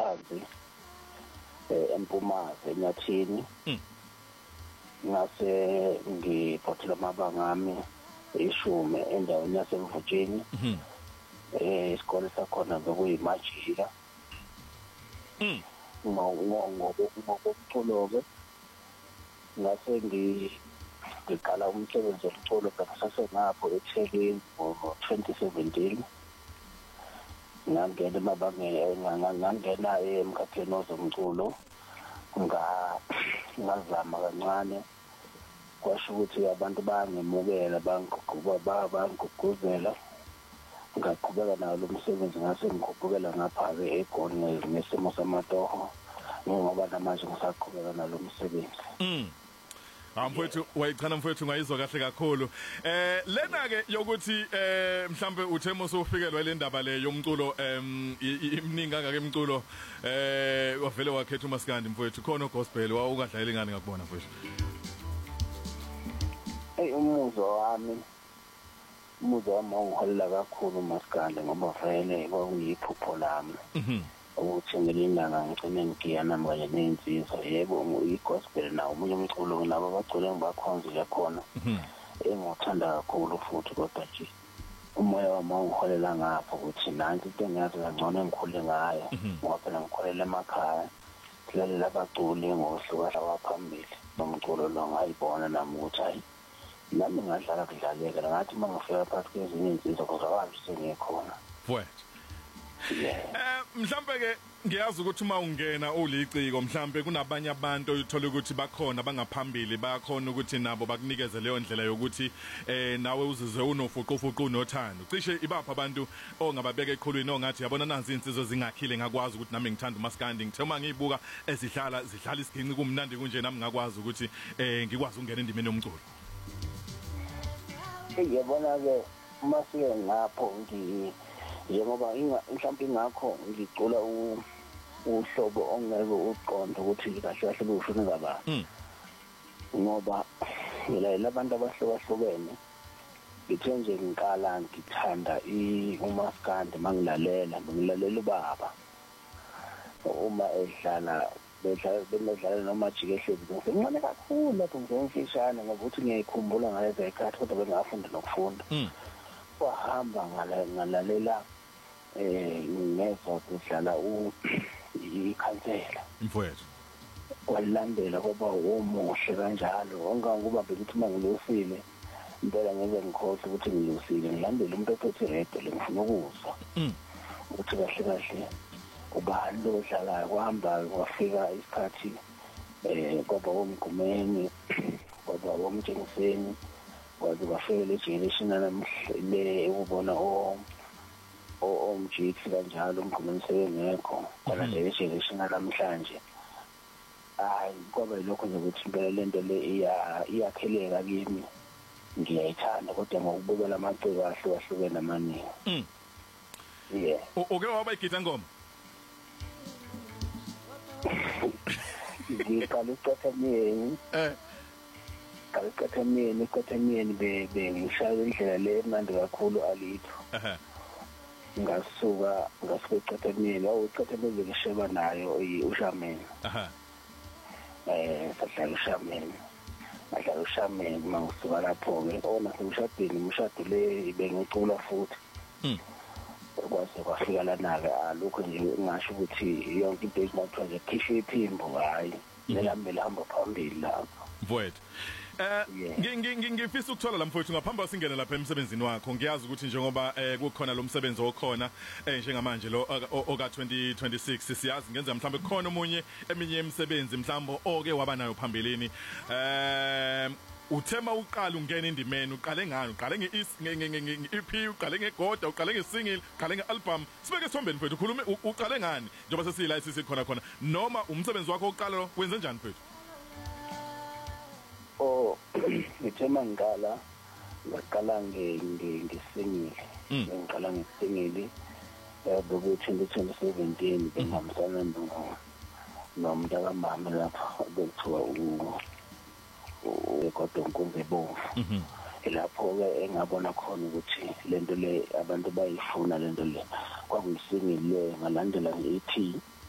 phansi eMpumazi eNyathini ngase ngiphothela amabanga ami 10 endaweni yaseMvutsheni isikole sakhona bekuyimajika ngokuculo-ke ngase ngiqala umsebenzi womculo sasengapho eThekwini ngo-2017 ngangena emkhakheni wezomculo ngazama kancane kwasho ukuthi abantu bangimukela bangigqugquzela ngaqhubeka nawo lo msebenzi ngase ngiqhubekela ngapha-ke eGoli ngesimo samatoho ngoba namanje ngisaqhubeka nalo msebenzi. Mfowethu wayichana mfowethu ngayizwa kahle kakhulu. Lena ke yokuthi mhlambe uthemo sofikelwa le ndaba le yomculo imningi kangaka imculo wavele wakhetha uMaskandi mfowethu khona gospel ungadlayeli ngani ngakubona mfowethu. Umuzwa wami ungiholela kakhulu uMaskandi ngoba vele kwakuyiphupho lami. Ukuthi ngelinanga ngicine ngiya nami kanye nensizwa yebo igospel nawo umunye umculo nabo abacule ngibakhonzile khona engikuthanda kakhulu futhi kodwa nje umoya wami ungiholela ngapho ukuthi nansi into engiyazi kangcono engikhule ngayo ngoba phela ngikholela emakhaya silalela abaculi ngohluka waphambili nomculo lo ngayibona nami ukuthi hayi nami ngadlala kudlaleka ngathi mangifika phakathi kwezinye insizwa kuzakwazi sengikhona mfowethu. Mhlambe ke ngiyazi ukuthi uma ungena uliciko mhlambe kunabanye abantu uyithola ukuthi bakhona bangaphambili bayakhona ukuthi nabo bakunikeze leyo ndlela yokuthi nawe uzizwe unofuqufuqu unothando cishe ibapha abantu ongababeka eqhulwini ongathi yabona nansi insizwe zingakhile ngakwazi ukuthi nami ngithanda uMaskandi ngithema ngiyibuka zidlala isiginci kumnandi kunje nami ngakwazi ukuthi ngikwazi ukungena endimeni yomculo. Yabona ke uma siye ngapho njengoba mhlawumbe ingakho ngicula uhlobo ongeke uqonde ukuthi kahle kahle kusho ngabani ngoba ngilalela abantu abahlukahlukene ngithe nje ngiqala ngithanda uMaskandi mangilalela ubaba uma bedlala noma jikehlezi ngisemncane kakhulu lapho ngizomfishane ngoba uthi ngiyayikhumbula ngalezo zikhathi kodwa bengafunda nokufunda wahamba ngalalela ngezwe kudlala ikhansela mfowethu walandela ngoba umuhle kanjalo ongangoba bekuthi mangilosile impela ngeke ngikhohle ukuthi ngilosile ngilandele umuntu ophethe radio ngifuna ukuzwa ukuthi kahle kahle ubani lo dlala kwahamba kwafika isikhathi kwaba womgumeni kwaba womtshengiseni kwaze kwafika le generation namhle ubona omjiksi kanjalo umgumeni sebengekho kodwa le generation namhlanje kwaba lokho nje ukuthi impela lento le iyakheleka kimi ngiyayithanda kodwa ngokubukela amaciko ahlukahlukene amaningi. Yeah. Uke waba igitha ngoma? Ngiqala ucathameni. Ucathameni bengishaya indlela le emnandi kakhulu alitho. Ngasuka ucathameni ucathameni ngisheba nayo uShameni. Sadlala uShameni mangisuka lapho ke ona umshado le bengicula futhi. Kwase kwafika lana-ke lokho nje ngingasho ukuthi yonke into ezimathiwa nje khishwe iphimbo hayi nelambe lihamba phambili lapho mfowethu. Ngifisa ukuthola la mfowethu ngaphambi singena lapha emsebenzini wakho ngiyazi ukuthi njengoba kukhona lo msebenzi okhona njengamanje lo oka 2026 siyazi ngenza mhlawumbe kukhona eminye imisebenzi mhlawumbe oke waba nayo phambilini uthema uqala ungena indimeni uqale ngani uqale nge-EP uqale ngegoda uqale ngesingle uqale ngealbum sibeke ethombeni mfethu ukhulume uqale ngani njengoba sesiyila sisikhona noma umsebenzi wakho oqala wenze njani mfethu? Ngithema ngaqala ngesingle ngiqala ngesingle beku 2017 bengihambisana nomntu kamama lapha bekuthiwa kodwa inkunzi ebomvu lapho ke engabona khona ukuthi lento le abantu bayifuna lento le kwakuyisingle le ngalandela nge-EP